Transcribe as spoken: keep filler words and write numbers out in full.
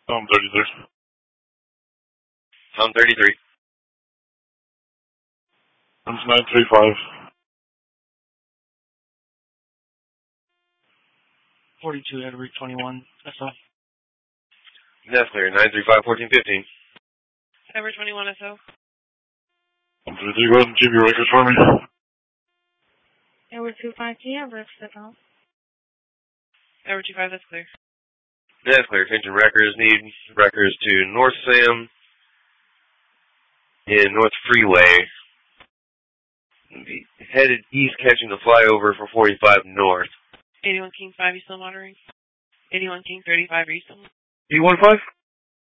I'm thirty-three. I'm thirty-three. I'm nine three five. forty-two Edward twenty-one, S O. That's clear. nine three five, fourteen fifteen. Edward twenty-one, S O. I'm thirty-three, go ahead and keep your records for me. Edward two five, can you have rips at home? Edward two five, that's clear. That's clear. Attention records need records to North Sam in North Freeway. Headed east, catching the flyover for forty-five north. eighty-one King five, you still monitoring? eighty-one King thirty-five, are you still? eighty-one five?